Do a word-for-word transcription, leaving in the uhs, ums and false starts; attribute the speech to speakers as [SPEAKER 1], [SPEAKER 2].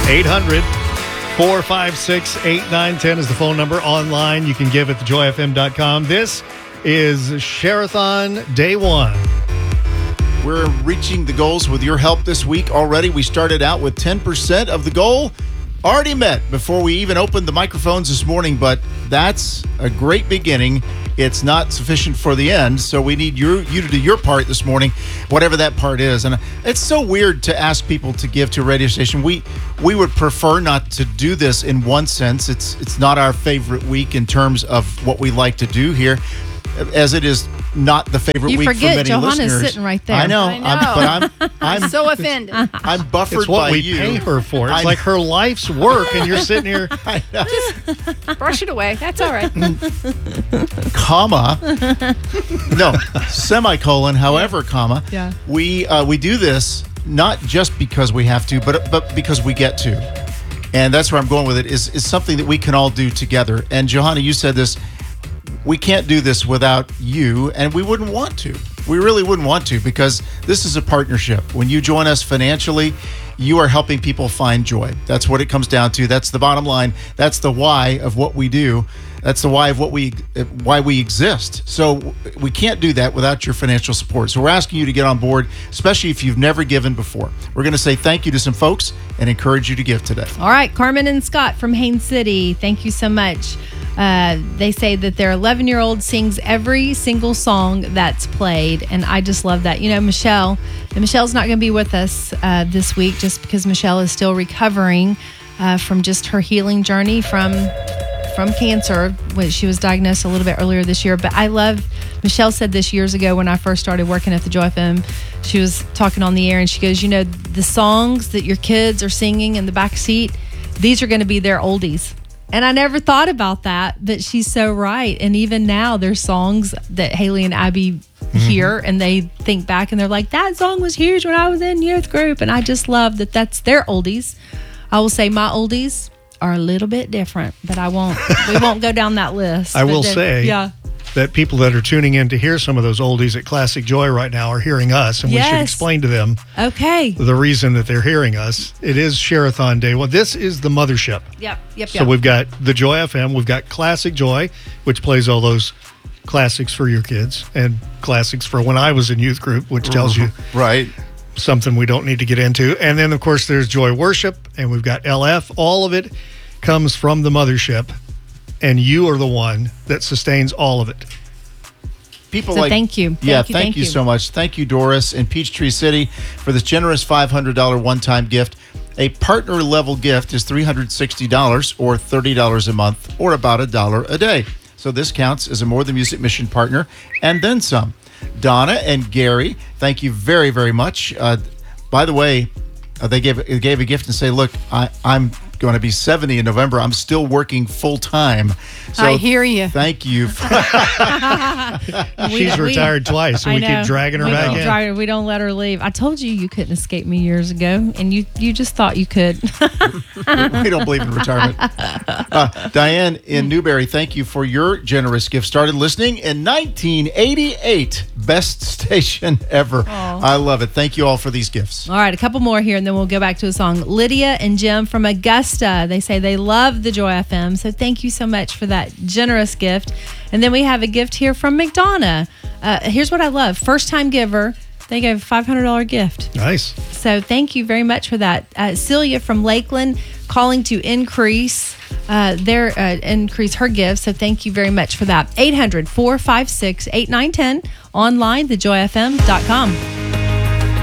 [SPEAKER 1] eight hundred, four five six, eight nine one zero is the phone number. Online, you can give at the joy f m dot com. This is Share-a-thon Day One.
[SPEAKER 2] We're reaching the goals with your help this week already. We started out with ten percent of the goal already met before we even opened the microphones this morning, but that's a great beginning. It's not sufficient for the end, so we need you, you to do your part this morning, whatever that part is. And it's so weird to ask people to give to a radio station. We we would prefer not to do this in one sense. It's it's not our favorite week in terms of what we like to do here, as it is not the favorite
[SPEAKER 3] you
[SPEAKER 2] week for many
[SPEAKER 3] listeners. You forget Johanna's sitting right there.
[SPEAKER 2] I know,
[SPEAKER 4] I know.
[SPEAKER 2] I'm, but I'm I'm
[SPEAKER 4] so offended.
[SPEAKER 2] I'm buffered
[SPEAKER 1] It's what
[SPEAKER 2] by
[SPEAKER 1] we
[SPEAKER 2] you.
[SPEAKER 1] pay her for. It's
[SPEAKER 2] I-
[SPEAKER 1] like her life's work, and you're sitting here.
[SPEAKER 4] Brush it away. That's all right.
[SPEAKER 2] Comma, no, semicolon, however, comma.
[SPEAKER 3] Yeah.
[SPEAKER 2] We uh, we do this not just because we have to, but but because we get to, and that's where I'm going with it. Is is something that we can all do together. And Johanna, you said this. We can't do this without you, and we wouldn't want to. We really wouldn't want to, because this is a partnership. When you join us financially, you are helping people find joy. That's what it comes down to. That's the bottom line. That's the why of what we do. That's the why of what we why we exist. So we can't do that without your financial support. So we're asking you to get on board, especially if you've never given before. We're going to say thank you to some folks and encourage you to give today.
[SPEAKER 3] All right, Carmen and Scott from Haines City, thank you so much. Uh, they say that their eleven-year-old sings every single song that's played, and I just love that. You know, Michelle, and Michelle's not going to be with us uh, this week just because Michelle is still recovering uh, from just her healing journey from from cancer, when she was diagnosed a little bit earlier this year. But I love, Michelle said this years ago when I first started working at the Joy F M. She was talking on the air, and she goes, you know, the songs that your kids are singing in the back seat, these are going to be their oldies. And I never thought about that, but she's so right. And even now, there's songs that Haley and Abby mm-hmm. hear, and they think back, and they're like, that song was huge when I was in youth group. And I just love that that's their oldies. I will say my oldies are a little bit different, but I won't. We won't go down that list.
[SPEAKER 1] I will
[SPEAKER 3] then,
[SPEAKER 1] say
[SPEAKER 3] yeah.
[SPEAKER 1] that people that are tuning in to hear some of those oldies at Classic Joy right now are hearing us, and
[SPEAKER 3] Yes.
[SPEAKER 1] we should explain to them
[SPEAKER 3] Okay.
[SPEAKER 1] the reason that they're hearing us. It is Share-a-thon Day. Well, this is the mothership.
[SPEAKER 3] Yep. Yep.
[SPEAKER 1] So
[SPEAKER 3] yep.
[SPEAKER 1] we've got the Joy F M, we've got Classic Joy, which plays all those classics for your kids, and classics for when I was in youth group, which tells you
[SPEAKER 2] Right.
[SPEAKER 1] something we don't need to get into. And then, of course, there's Joy Worship, and we've got L F. All of it comes from the mothership, and you are the one that sustains all of it.
[SPEAKER 2] People
[SPEAKER 3] So
[SPEAKER 2] like
[SPEAKER 3] thank you.
[SPEAKER 2] Yeah,
[SPEAKER 3] Thank you,
[SPEAKER 2] thank,
[SPEAKER 3] thank
[SPEAKER 2] you
[SPEAKER 3] you.
[SPEAKER 2] so much. Thank you, Doris in Peachtree City, for this generous five hundred dollars one-time gift. A partner level gift is three hundred sixty dollars or thirty dollars a month, or about a dollar a day. So this counts as a More Than Music Mission partner, and then some. Donna and Gary, thank you very, very much. Uh, by the way, uh, they gave they gave a gift and say, look, I, I'm going to be seventy in November. I'm still working full time. So
[SPEAKER 4] I hear you.
[SPEAKER 2] Thank you. For
[SPEAKER 1] She's
[SPEAKER 3] we-
[SPEAKER 1] retired twice, and
[SPEAKER 3] I
[SPEAKER 1] we
[SPEAKER 3] know.
[SPEAKER 1] keep dragging her
[SPEAKER 3] we
[SPEAKER 1] back
[SPEAKER 3] keep
[SPEAKER 1] in.
[SPEAKER 3] dragging- we don't let her leave. I told you you couldn't escape me years ago, and you, you just thought you could.
[SPEAKER 2] We don't believe in retirement. Uh, Diane in Newberry, thank you for your generous gift. Started listening in nineteen eighty-eight. Best station ever. I love it. Thank you all for these gifts.
[SPEAKER 3] All right, a couple more here, and then we'll go back to a song. Lydia and Jim from Augusta. They say they love the Joy F M, so thank you so much for that generous gift. And then we have a gift here from McDonough. Uh, here's what I love. First-time giver. They gave a five hundred dollars gift.
[SPEAKER 1] Nice.
[SPEAKER 3] So thank you very much for that. Uh, Celia from Lakeland calling to increase uh, their uh, increase her gift. So thank you very much for that. eight hundred, four five six, eight nine one zero. Online, the joy f m dot com.